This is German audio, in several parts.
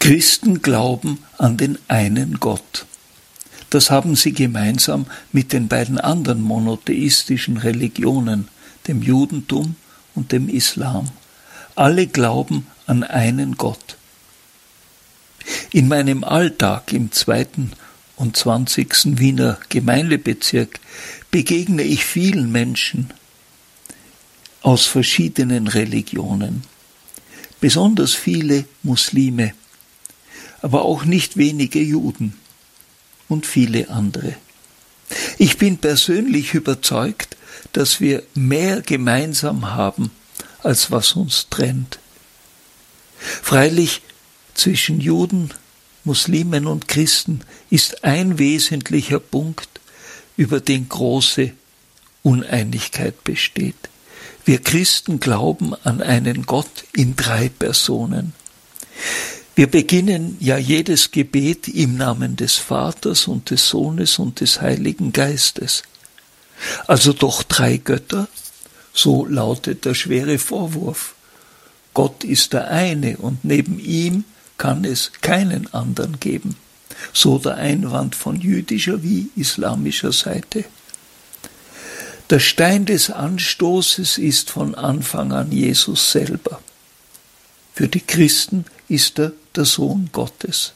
Christen glauben an den einen Gott. Das haben sie gemeinsam mit den beiden anderen monotheistischen Religionen, dem Judentum und dem Islam. Alle glauben an einen Gott. In meinem Alltag im 22. Wiener Gemeindebezirk begegne ich vielen Menschen aus verschiedenen Religionen, besonders viele Muslime, aber auch nicht wenige Juden und viele andere. Ich bin persönlich überzeugt, dass wir mehr gemeinsam haben, als was uns trennt. Freilich, zwischen Juden, Muslimen und Christen ist ein wesentlicher Punkt, über den große Uneinigkeit besteht. Wir Christen glauben an einen Gott in 3 Personen. Wir beginnen ja jedes Gebet im Namen des Vaters und des Sohnes und des Heiligen Geistes. Also doch 3 Götter? So lautet der schwere Vorwurf. Gott ist der eine und neben ihm kann es keinen anderen geben. So der Einwand von jüdischer wie islamischer Seite. Der Stein des Anstoßes ist von Anfang an Jesus selber. Für die Christen ist er der Sohn Gottes.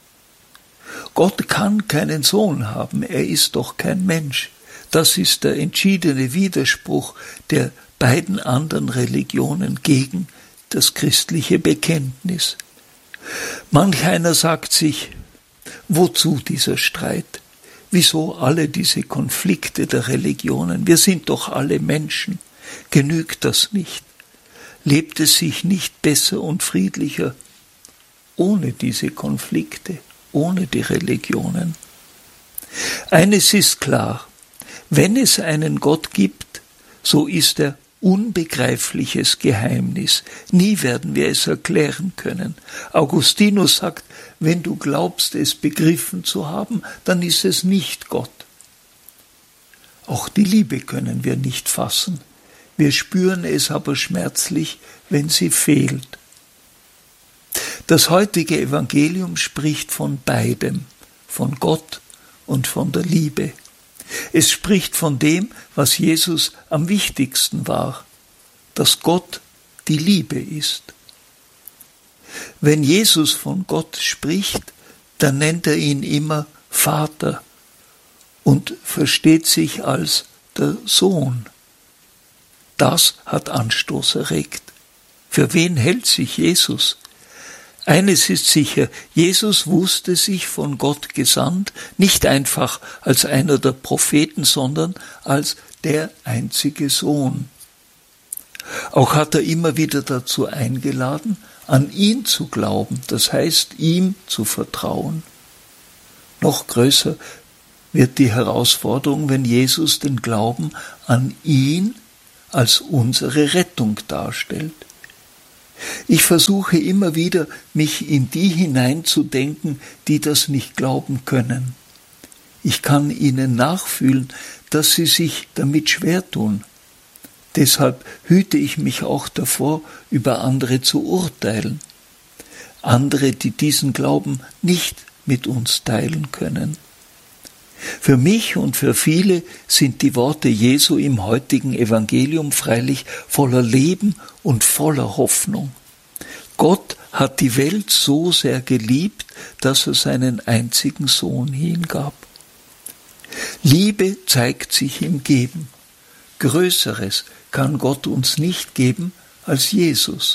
Gott kann keinen Sohn haben, er ist doch kein Mensch. Das ist der entschiedene Widerspruch der beiden anderen Religionen gegen das christliche Bekenntnis. Manch einer sagt sich, wozu dieser Streit? Wieso alle diese Konflikte der Religionen? Wir sind doch alle Menschen. Genügt das nicht? Lebt es sich nicht besser und friedlicher ohne diese Konflikte, ohne die Religionen? Eines ist klar, wenn es einen Gott gibt, so ist er unbegreifliches Geheimnis. Nie werden wir es erklären können. Augustinus sagt, wenn du glaubst, es begriffen zu haben, dann ist es nicht Gott. Auch die Liebe können wir nicht fassen. Wir spüren es aber schmerzlich, wenn sie fehlt. Das heutige Evangelium spricht von beidem, von Gott und von der Liebe. Es spricht von dem, was Jesus am wichtigsten war, dass Gott die Liebe ist. Wenn Jesus von Gott spricht, dann nennt er ihn immer Vater und versteht sich als der Sohn. Das hat Anstoß erregt. Für wen hält sich Jesus? Eines ist sicher, Jesus wusste sich von Gott gesandt, nicht einfach als einer der Propheten, sondern als der einzige Sohn. Auch hat er immer wieder dazu eingeladen, an ihn zu glauben, das heißt, ihm zu vertrauen. Noch größer wird die Herausforderung, wenn Jesus den Glauben an ihn als unsere Rettung darstellt. Ich versuche immer wieder, mich in die hineinzudenken, die das nicht glauben können. Ich kann ihnen nachfühlen, dass sie sich damit schwer tun. Deshalb hüte ich mich auch davor, über andere zu urteilen. Andere, die diesen Glauben nicht mit uns teilen können. Für mich und für viele sind die Worte Jesu im heutigen Evangelium freilich voller Leben und voller Hoffnung. Gott hat die Welt so sehr geliebt, dass er seinen einzigen Sohn hingab. Liebe zeigt sich im Geben. Größeres kann Gott uns nicht geben als Jesus.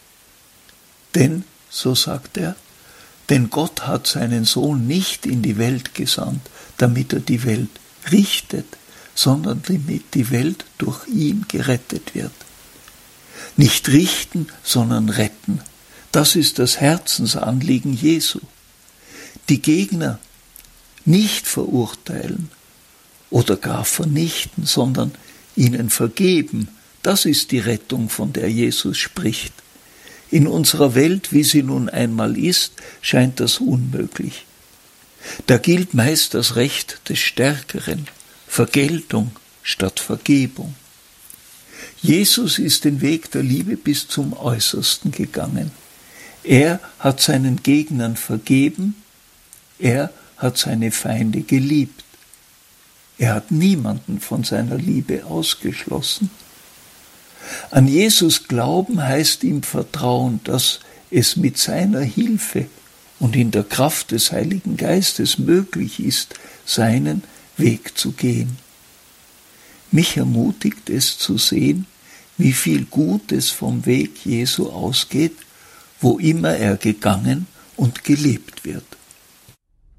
Denn, so sagt er, denn Gott hat seinen Sohn nicht in die Welt gesandt, damit er die Welt richtet, sondern damit die Welt durch ihn gerettet wird. Nicht richten, sondern retten. Das ist das Herzensanliegen Jesu. Die Gegner nicht verurteilen oder gar vernichten, sondern ihnen vergeben. Das ist die Rettung, von der Jesus spricht. In unserer Welt, wie sie nun einmal ist, scheint das unmöglich. Da gilt meist das Recht des Stärkeren, Vergeltung statt Vergebung. Jesus ist den Weg der Liebe bis zum Äußersten gegangen. Er hat seinen Gegnern vergeben, er hat seine Feinde geliebt. Er hat niemanden von seiner Liebe ausgeschlossen. An Jesus glauben heißt ihm vertrauen, dass es mit seiner Hilfe und in der Kraft des Heiligen Geistes möglich ist, seinen Weg zu gehen. Mich ermutigt es zu sehen, wie viel Gutes vom Weg Jesu ausgeht, wo immer er gegangen und gelebt wird.